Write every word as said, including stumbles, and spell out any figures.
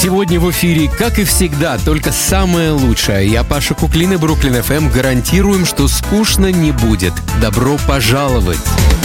Сегодня в эфире, как и всегда, только самое лучшее. Я, Паша Куклин и Бруклин эф эм гарантируем, что скучно не будет. Добро пожаловать!